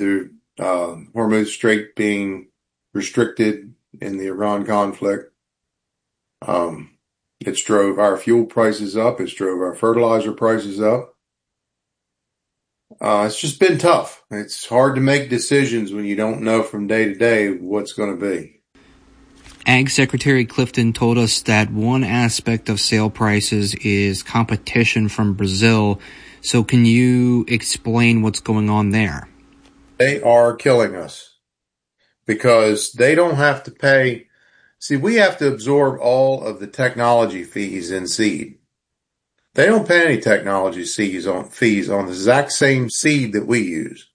the Hormuz Strait being restricted in the Iran conflict. It's drove our fuel prices up. It's drove our fertilizer prices up. It's just been tough. It's hard to make decisions when you don't know from day to day what's going to be. Ag Secretary Clifton told us that one aspect of sale prices is competition from Brazil. So can you explain what's going on there? They are killing us because they don't have to pay. See, we have to absorb all of the technology fees in seed. They don't pay any technology fees on the exact same seed that we use.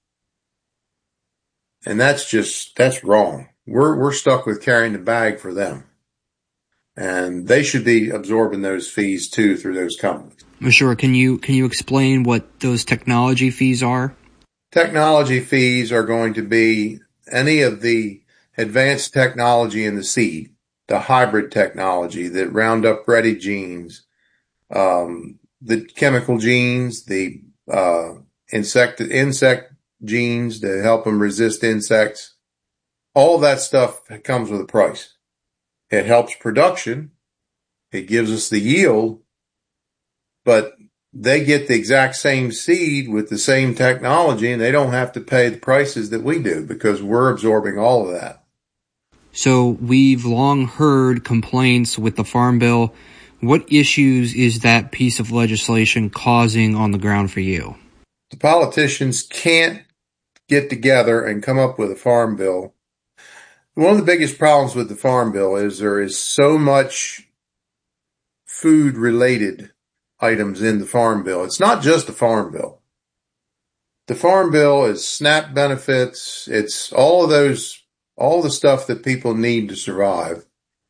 And that's wrong. We're stuck with carrying the bag for them. And they should be absorbing those fees too through those companies. Sure. Can you explain what those technology fees are? Technology fees are going to be any of the advanced technology in the seed, the hybrid technology, the Roundup Ready genes, the chemical genes, the insect genes to help them resist insects. All that stuff comes with a price. It helps production. It gives us the yield, but they get the exact same seed with the same technology, and they don't have to pay the prices that we do because we're absorbing all of that. So we've long heard complaints with the Farm Bill. What issues is that piece of legislation causing on the ground for you? The politicians can't get together and come up with a Farm Bill. One of the biggest problems with the Farm Bill is there is so much food-related items in the Farm Bill. It's not just the Farm Bill. The Farm Bill is SNAP benefits. It's all the stuff that people need to survive.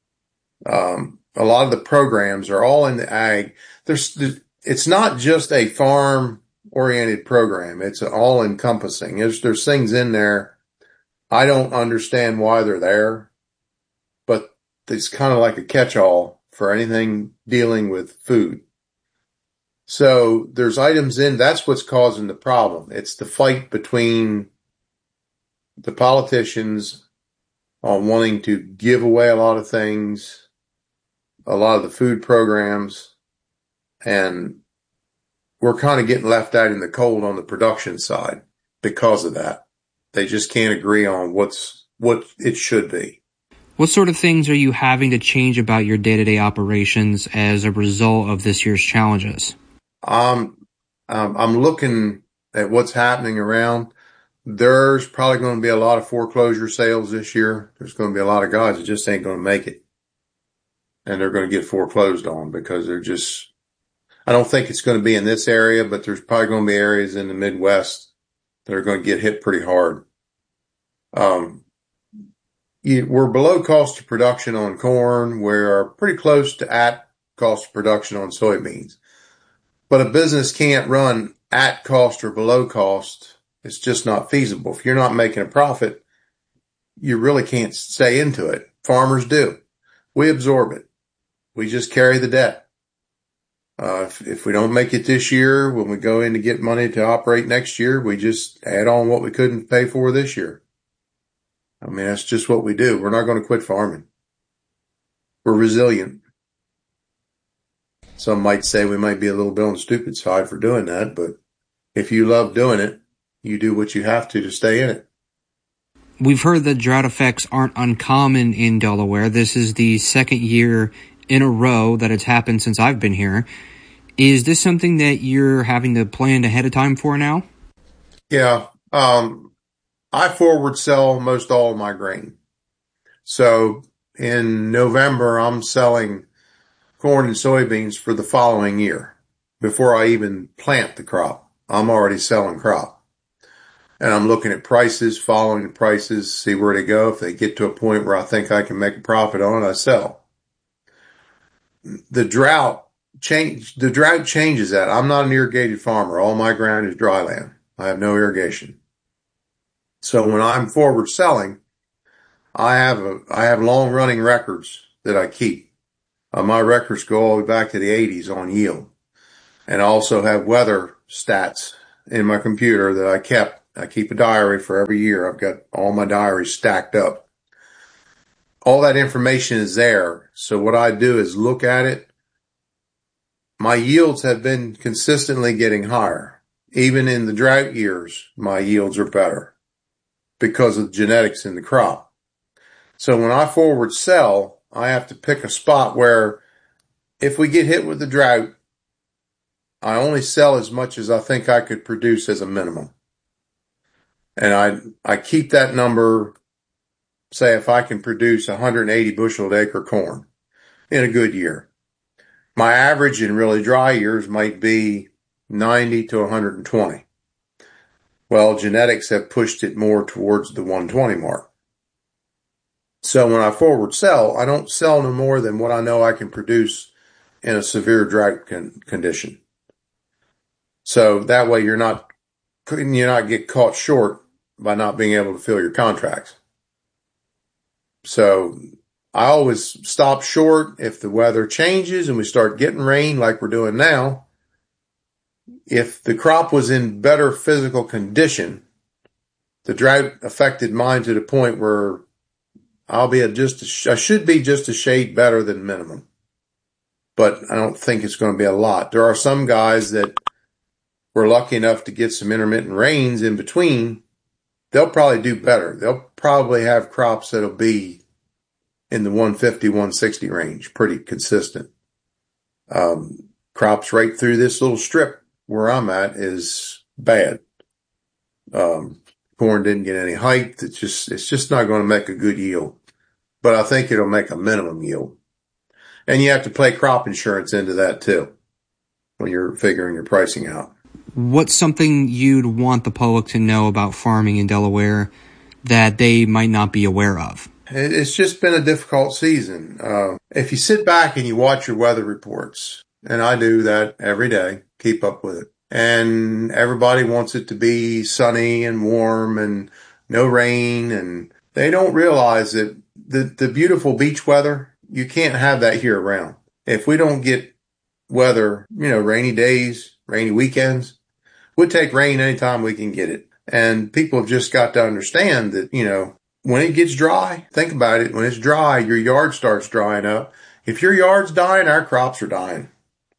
A lot of the programs are all in the ag. It's not just a farm-oriented program. It's all encompassing. There's things in there. I don't understand why they're there, but it's kind of like a catch-all for anything dealing with food. So there's items in, that's what's causing the problem. It's the fight between the politicians on wanting to give away a lot of things, a lot of the food programs, and we're kind of getting left out in the cold on the production side because of that. They just can't agree on what it should be. What sort of things are you having to change about your day-to-day operations as a result of this year's challenges? I'm looking at what's happening around. There's probably going to be a lot of foreclosure sales this year. There's going to be a lot of guys that just ain't going to make it. And they're going to get foreclosed on because I don't think it's going to be in this area, but there's probably going to be areas in the Midwest that are going to get hit pretty hard. We're below cost of production on corn. We're pretty close to at cost of production on soybeans. But a business can't run at cost or below cost. It's just not feasible. If you're not making a profit, you really can't stay into it. Farmers do. We absorb it. We just carry the debt. If we don't make it this year, when we go in to get money to operate next year, we just add on what we couldn't pay for this year. I mean, that's just what we do. We're not going to quit farming. We're resilient. Some might say we might be a little bit on the stupid side for doing that, but if you love doing it, you do what you have to stay in it. We've heard that drought effects aren't uncommon in Delaware. This is the second year in a row that it's happened since I've been here. Is this something that you're having to plan ahead of time for now? Yeah. I forward sell most all of my grain. So in November, I'm selling corn and soybeans for the following year. Before I even plant the crop, I'm already selling crop. And I'm looking at prices, following the prices, see where they go. If they get to a point where I think I can make a profit on it, I sell. The drought changes that. I'm not an irrigated farmer. All my ground is dry land. I have no irrigation. So when I'm forward selling, I have long running records that I keep. My records go all the way back to the 80s on yield. And I also have weather stats in my computer that I kept I keep a diary for every year. I've got all my diaries stacked up. All that information is there. So what I do is look at it. My yields have been consistently getting higher. Even in the drought years, my yields are better because of the genetics in the crop. So when I forward sell, I have to pick a spot where if we get hit with the drought, I only sell as much as I think I could produce as a minimum. And I keep that number, say if I can produce 180 bushel acre corn in a good year. My average in really dry years might be 90 to 120. Well, genetics have pushed it more towards the 120 mark. So when I forward sell, I don't sell no more than what I know I can produce in a severe drought condition. So that way you're not get caught short by not being able to fill your contracts. So I always stop short if the weather changes and we start getting rain like we're doing now. If the crop was in better physical condition, the drought affected mine to the point where I should be just a shade better than minimum. But I don't think it's going to be a lot. There are some guys that were lucky enough to get some intermittent rains in between. They'll probably do better. They'll probably have crops that'll be in the 150, 160 range, pretty consistent. Crops right through this little strip where I'm at is bad. Corn didn't get any height. It's just not going to make a good yield, but I think it'll make a minimum yield. And you have to play crop insurance into that too when you're figuring your pricing out. What's something you'd want the public to know about farming in Delaware that they might not be aware of? It's just been a difficult season. If you sit back and you watch your weather reports, and I do that every day, keep up with it, and everybody wants it to be sunny and warm and no rain, and they don't realize that the beautiful beach weather, you can't have that year round. If we don't get weather, rainy days, rainy weekends, we'll take rain anytime we can get it. And people have just got to understand that, when it gets dry, think about it. When it's dry, your yard starts drying up. If your yard's dying, our crops are dying.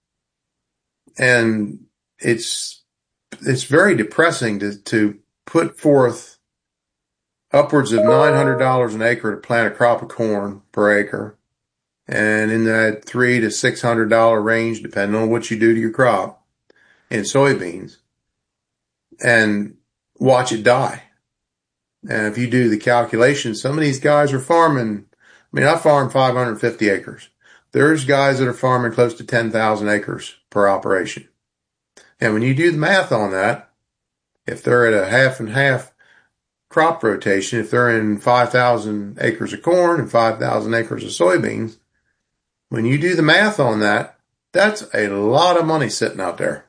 And it's very depressing to put forth upwards of $900 an acre to plant a crop of corn per acre. And in that $300 to $600 range, depending on what you do to your crop, in soybeans, and watch it die. And if you do the calculations, some of these guys are farming. I farm 550 acres. There's guys that are farming close to 10,000 acres per operation. And when you do the math on that, if they're at a half and half crop rotation, if they're in 5,000 acres of corn and 5,000 acres of soybeans, when you do the math on that, that's a lot of money sitting out there.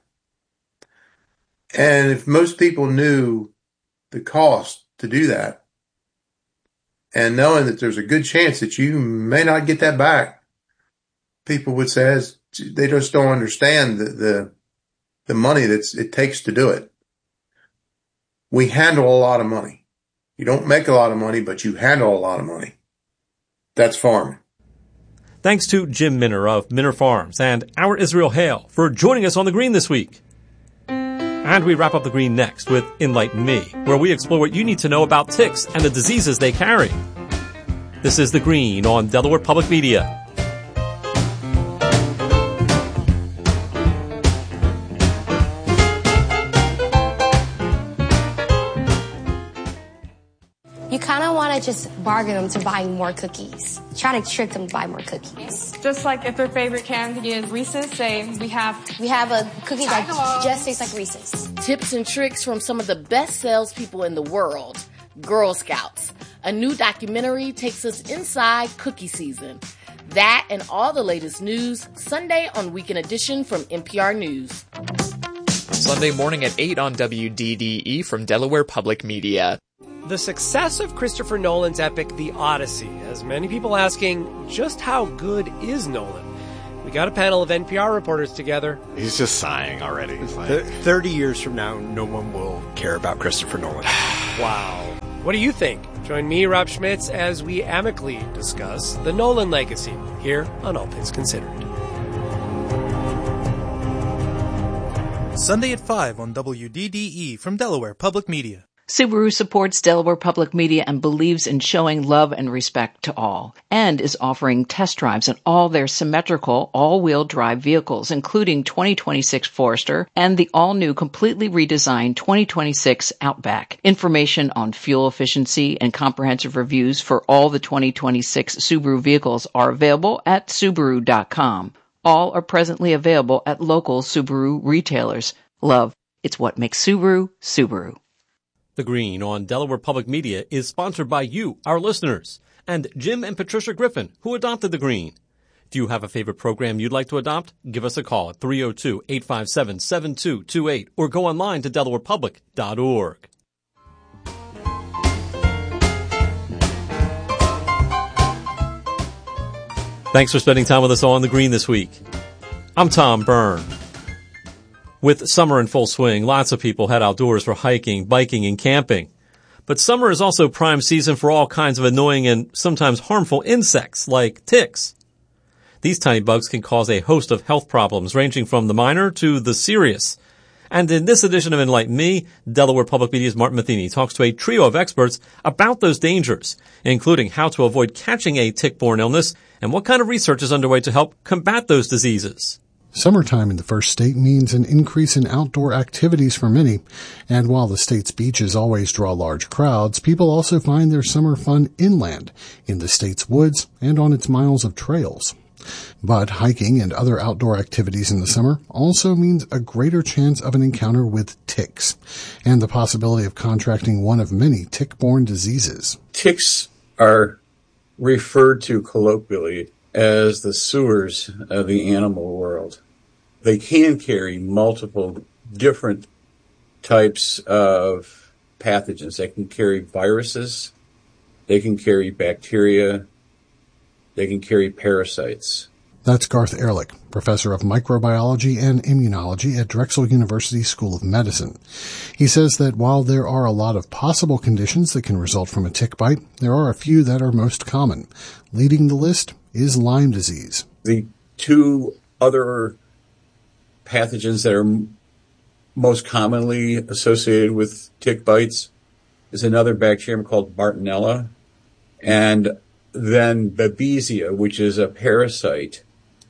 And if most people knew the cost to do that, and knowing that there's a good chance that you may not get that back, people would say they just don't understand the money it takes to do it. We handle a lot of money. You don't make a lot of money, but you handle a lot of money. That's farming. Thanks to Jim Minner of Minner Farms and our Israel Hale for joining us on The Green this week. And we wrap up The Green next with Enlighten Me, where we explore what you need to know about ticks and the diseases they carry. This is The Green on Delaware Public Media. You kind of want to just bargain them to buying more cookies. Try to trick them to buy more cookies. Just like if their favorite candy is Reese's, say we have a cookie that just tastes like Reese's. Tips and tricks from some of the best salespeople in the world. Girl Scouts. A new documentary takes us inside cookie season. That and all the latest news, Sunday on Weekend Edition from NPR News. Sunday morning at 8 on WDDE from Delaware Public Media. The success of Christopher Nolan's epic The Odyssey has many people asking, just how good is Nolan? We got a panel of NPR reporters together. He's just sighing already. He's like, 30 years from now, no one will care about Christopher Nolan. Wow. What do you think? Join me, Rob Schmitz, as we amicably discuss the Nolan legacy here on All Things Considered. Sunday at 5 on WDDE from Delaware Public Media. Subaru supports Delaware Public Media and believes in showing love and respect to all, and is offering test drives on all their symmetrical all-wheel drive vehicles, including 2026 Forester and the all-new completely redesigned 2026 Outback. Information on fuel efficiency and comprehensive reviews for all the 2026 Subaru vehicles are available at Subaru.com. All are presently available at local Subaru retailers. Love, it's what makes Subaru, Subaru. The Green on Delaware Public Media is sponsored by you, our listeners, and Jim and Patricia Griffin, who adopted The Green. Do you have a favorite program you'd like to adopt? Give us a call at 302-857-7228 or go online to delawarepublic.org. Thanks for spending time with us on The Green this week. I'm Tom Byrne. With summer in full swing, lots of people head outdoors for hiking, biking, and camping. But summer is also prime season for all kinds of annoying and sometimes harmful insects, like ticks. These tiny bugs can cause a host of health problems, ranging from the minor to the serious. And in this edition of Enlighten Me, Delaware Public Media's Martin Matheny talks to a trio of experts about those dangers, including how to avoid catching a tick-borne illness and what kind of research is underway to help combat those diseases. Summertime in the first state means an increase in outdoor activities for many, and while the state's beaches always draw large crowds, people also find their summer fun inland, in the state's woods, and on its miles of trails. But hiking and other outdoor activities in the summer also means a greater chance of an encounter with ticks, and the possibility of contracting one of many tick-borne diseases. Ticks are referred to colloquially as the sewers of the animal world. They can carry multiple different types of pathogens. They can carry viruses, they can carry bacteria, they can carry parasites. That's Garth Ehrlich, professor of microbiology and immunology at Drexel University School of Medicine. He says that while there are a lot of possible conditions that can result from a tick bite, there are a few that are most common. Leading the list is Lyme disease. The two other pathogens that are most commonly associated with tick bites is another bacterium called Bartonella, and then Babesia, which is a parasite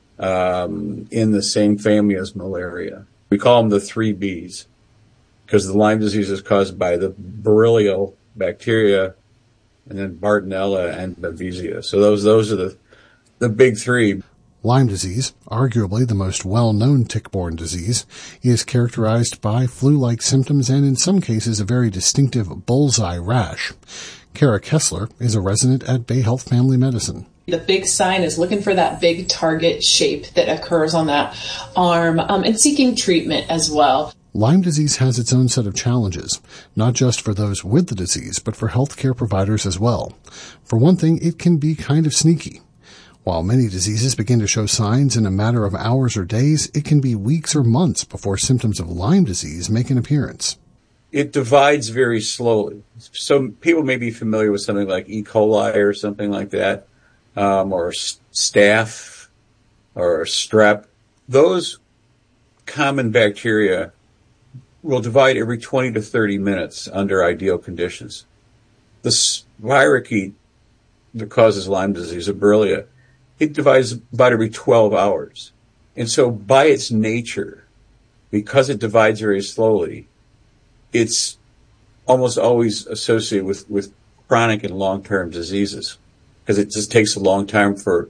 in the same family as malaria. We call them the 3 Bs because the Lyme disease is caused by the Borrelia bacteria, and then Bartonella and Babesia. So those are the big 3. Lyme disease, arguably the most well-known tick-borne disease, is characterized by flu-like symptoms and in some cases a very distinctive bullseye rash. Kara Kessler is a resident at Bay Health Family Medicine. The big sign is looking for that big target shape that occurs on that arm and seeking treatment as well. Lyme disease has its own set of challenges, not just for those with the disease, but for healthcare providers as well. For one thing, it can be kind of sneaky. While many diseases begin to show signs in a matter of hours or days, it can be weeks or months before symptoms of Lyme disease make an appearance. It divides very slowly. So people may be familiar with something like E. coli or something like that, or staph or strep. Those common bacteria will divide every 20 to 30 minutes under ideal conditions. The spirochete that causes Lyme disease, a Borrelia, it divides about every 12 hours. And so by its nature, because it divides very slowly, it's almost always associated with chronic and long-term diseases because it just takes a long time for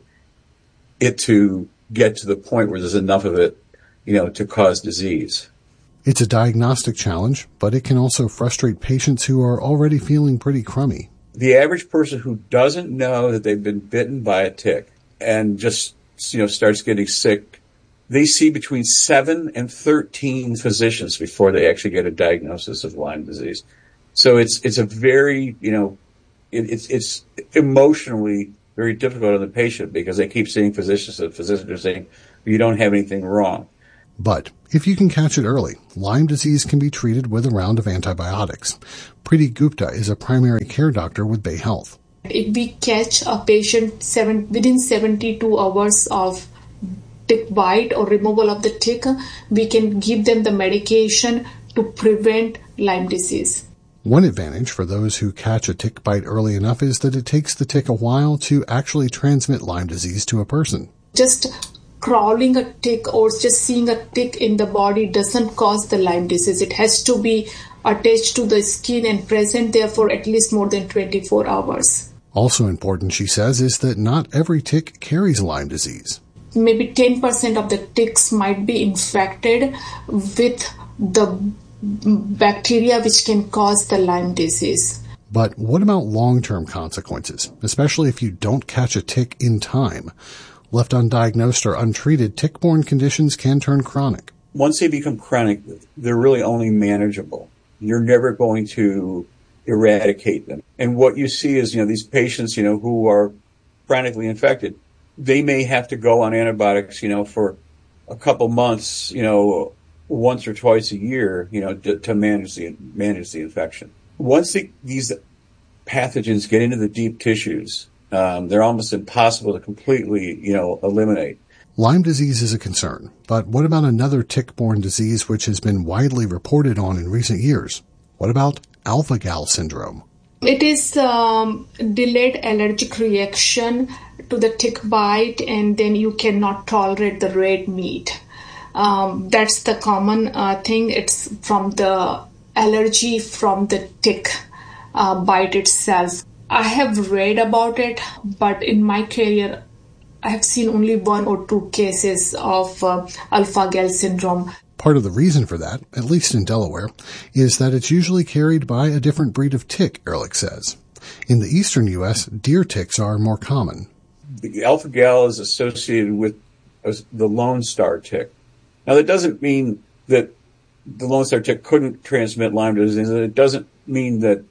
it to get to the point where there's enough of it, to cause disease. It's a diagnostic challenge, but it can also frustrate patients who are already feeling pretty crummy. The average person who doesn't know that they've been bitten by a tick and just, starts getting sick, they see between 7 and 13 physicians before they actually get a diagnosis of Lyme disease. So it's a very, it's emotionally very difficult on the patient because they keep seeing physicians and physicians are saying, you don't have anything wrong. But if you can catch it early, Lyme disease can be treated with a round of antibiotics. Preeti Gupta is a primary care doctor with Bay Health. If we catch a patient within 72 hours of tick bite or removal of the tick, we can give them the medication to prevent Lyme disease. One advantage for those who catch a tick bite early enough is that it takes the tick a while to actually transmit Lyme disease to a person. Just crawling a tick or just seeing a tick in the body doesn't cause the Lyme disease. It has to be attached to the skin and present there for at least more than 24 hours. Also important, she says, is that not every tick carries Lyme disease. Maybe 10% of the ticks might be infected with the bacteria which can cause the Lyme disease. But what about long-term consequences, especially if you don't catch a tick in time? Left undiagnosed or untreated, tick-borne conditions can turn chronic. Once they become chronic, they're really only manageable. You're never going to eradicate them. And what you see is, these patients, who are chronically infected, they may have to go on antibiotics, for a couple months, once or twice a year, to manage the infection. Once these pathogens get into the deep tissues, they're almost impossible to completely, eliminate. Lyme disease is a concern, but what about another tick-borne disease which has been widely reported on in recent years? What about alpha-gal syndrome? It is delayed allergic reaction to the tick bite, and then you cannot tolerate the red meat. That's the common thing. It's from the allergy from the tick bite itself. I have read about it, but in my career, I have seen only 1 or 2 cases of alpha-gal syndrome. Part of the reason for that, at least in Delaware, is that it's usually carried by a different breed of tick, Ehrlich says. In the eastern U.S., deer ticks are more common. The alpha-gal is associated with the Lone Star tick. Now, that doesn't mean that the Lone Star tick couldn't transmit Lyme disease. It doesn't mean that,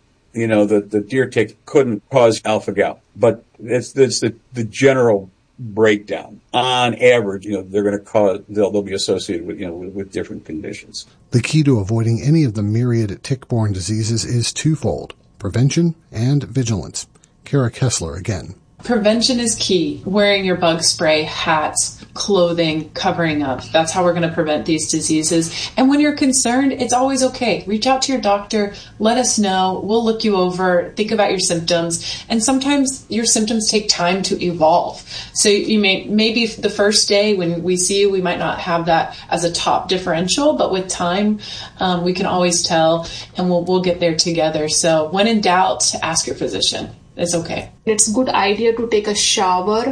the deer tick couldn't cause alpha-gal. But it's the general breakdown. On average, they're going to cause, they'll be associated with different conditions. The key to avoiding any of the myriad tick-borne diseases is twofold: prevention and vigilance. Kara Kessler again. Prevention is key. Wearing your bug spray, hats, clothing, covering up. That's how we're going to prevent these diseases. And when you're concerned, it's always okay. Reach out to your doctor. Let us know. We'll look you over. Think about your symptoms. And sometimes your symptoms take time to evolve. So you maybe the first day when we see you, we might not have that as a top differential, but with time, we can always tell, and we'll get there together. So when in doubt, ask your physician. It's okay. It's a good idea to take a shower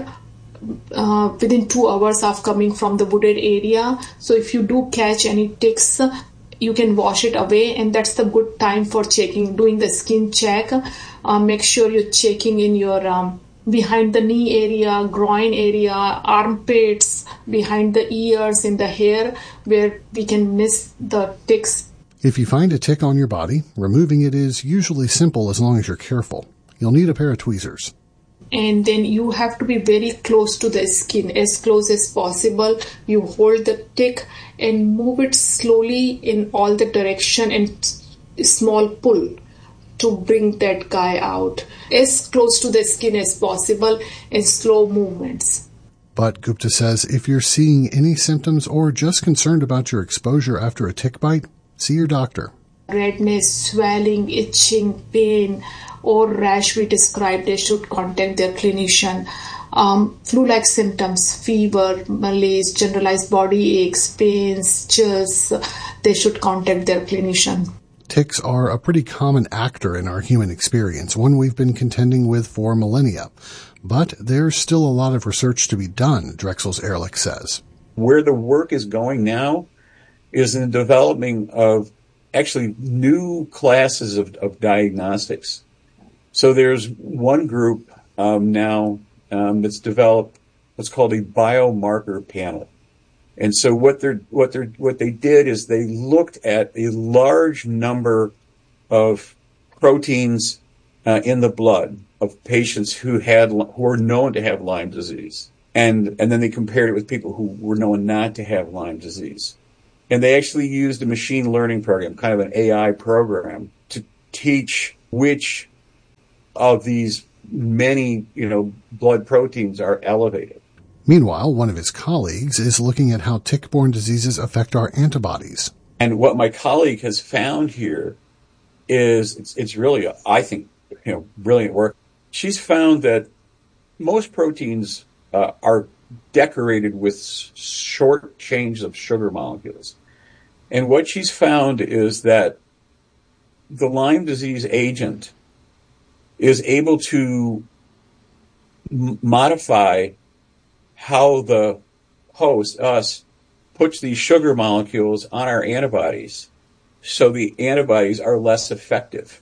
within 2 hours of coming from the wooded area. So if you do catch any ticks, you can wash it away, and that's the good time for doing the skin check. Make sure you're checking in your behind the knee area, groin area, armpits, behind the ears, in the hair, where we can miss the ticks. If you find a tick on your body, removing it is usually simple as long as you're careful. You'll need a pair of tweezers. And then you have to be very close to the skin, as close as possible. You hold the tick and move it slowly in all the direction and small pull to bring that guy out. As close to the skin as possible in slow movements. But Gupta says if you're seeing any symptoms or just concerned about your exposure after a tick bite, see your doctor. Redness, swelling, itching, pain, or rash we described, they should contact their clinician. Flu-like symptoms, fever, malaise, generalized body aches, pains, chills, they should contact their clinician. Ticks are a pretty common actor in our human experience, one we've been contending with for millennia. But there's still a lot of research to be done, Drexel's Ehrlich says. Where the work is going now is in the developing of actually new classes of diagnostics. So there's one group now that's developed what's called a biomarker panel. And so what they did is they looked at a large number of proteins in the blood of patients who were known to have Lyme disease. And then they compared it with people who were known not to have Lyme disease. And they actually used a machine learning program, kind of an AI program, to teach which of these many, blood proteins are elevated. Meanwhile, one of his colleagues is looking at how tick-borne diseases affect our antibodies. And what my colleague has found here is, it's really, I think, brilliant work. She's found that most proteins are decorated with short chains of sugar molecules. And what she's found is that the Lyme disease agent is able to modify how the host, us, puts these sugar molecules on our antibodies so the antibodies are less effective.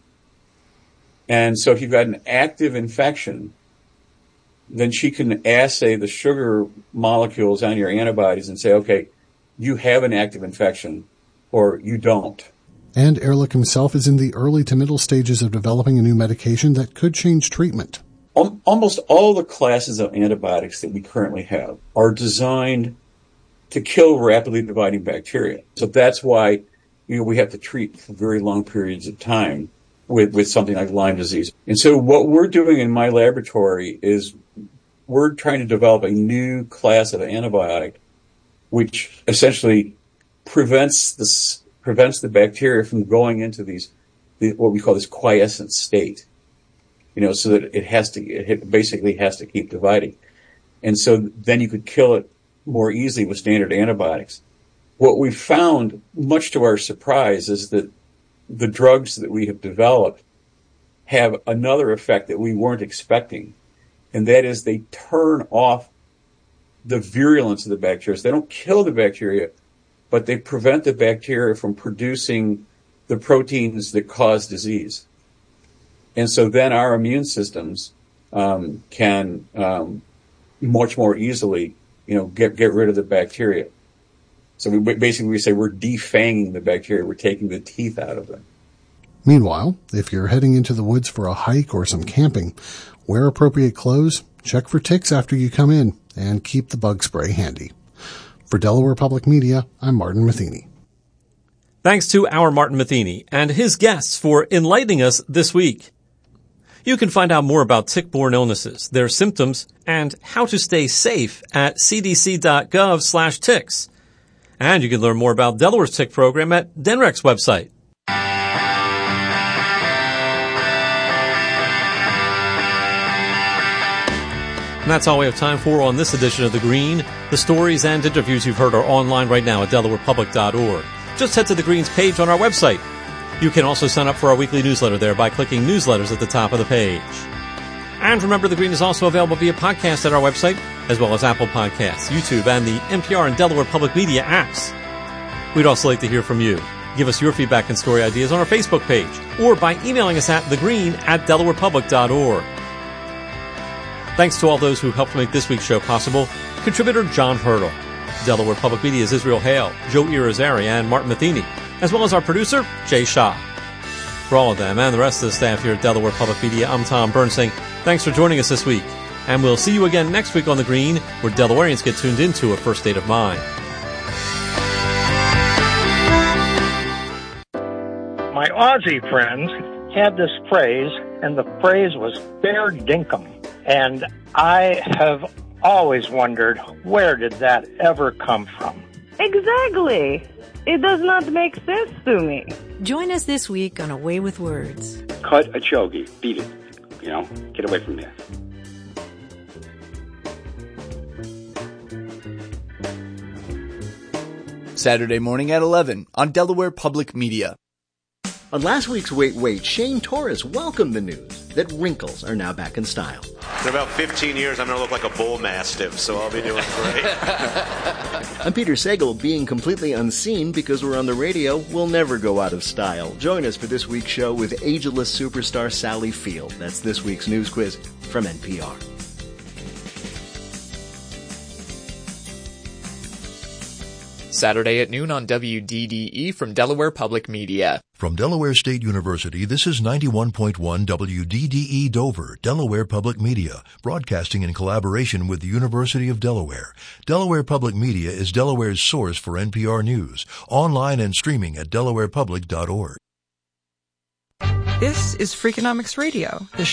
And so if you've got an active infection, then she can assay the sugar molecules on your antibodies and say, okay, you have an active infection or you don't. And Ehrlich himself is in the early to middle stages of developing a new medication that could change treatment. Almost all the classes of antibiotics that we currently have are designed to kill rapidly dividing bacteria. So that's why we have to treat for very long periods of time with something like Lyme disease. And so what we're doing in my laboratory is we're trying to develop a new class of antibiotic which essentially prevents the bacteria from going into what we call this quiescent state, so that it basically has to keep dividing. And so then you could kill it more easily with standard antibiotics. What we found, much to our surprise, is that the drugs that we have developed have another effect that we weren't expecting. And that is they turn off the virulence of the bacteria. So they don't kill the bacteria, but they prevent the bacteria from producing the proteins that cause disease. And so then our immune systems can much more easily, get rid of the bacteria. So we say we're defanging the bacteria. We're taking the teeth out of them. Meanwhile, if you're heading into the woods for a hike or some camping, wear appropriate clothes, check for ticks after you come in, and keep the bug spray handy. For Delaware Public Media, I'm Martin Matheny. Thanks to our Martin Matheny and his guests for enlightening us this week. You can find out more about tick-borne illnesses, their symptoms, and how to stay safe at cdc.gov/ticks. And you can learn more about Delaware's tick program at DENREC's website. And that's all we have time for on this edition of The Green. The stories and interviews you've heard are online right now at DelawarePublic.org. Just head to The Green's page on our website. You can also sign up for our weekly newsletter there by clicking Newsletters at the top of the page. And remember, The Green is also available via podcast at our website, as well as Apple Podcasts, YouTube, and the NPR and Delaware Public Media apps. We'd also like to hear from you. Give us your feedback and story ideas on our Facebook page, or by emailing us at thegreen@delawarepublic.org. Thanks to all those who helped make this week's show possible. Contributor John Hurdle. Delaware Public Media's Israel Hale, Joe Irizarry, and Martin Matheny, as well as our producer, Jay Shah. For all of them and the rest of the staff here at Delaware Public Media, I'm Tom Burns saying thanks for joining us this week. And we'll see you again next week on The Green, where Delawareans get tuned into a first state of mind. My Aussie friends had this phrase, and the phrase was fair dinkum. And I have always wondered, where did that ever come from? Exactly. It does not make sense to me. Join us this week on A Way with Words. Cut a chogi. Beat it. Get away from there. Saturday morning at 11 on Delaware Public Media. On last week's Wait, Shane Torres welcomed the news that wrinkles are now back in style. In about 15 years, I'm going to look like a bull mastiff, so I'll be doing great. I'm Peter Sagal. Being completely unseen because we're on the radio will never go out of style. Join us for this week's show with ageless superstar Sally Field. That's this week's news quiz from NPR. Saturday at noon on WDDE from Delaware Public Media. From Delaware State University, this is 91.1 WDDE Dover, Delaware Public Media, broadcasting in collaboration with the University of Delaware. Delaware Public Media is Delaware's source for NPR News, online and streaming at delawarepublic.org. This is Freakonomics Radio, the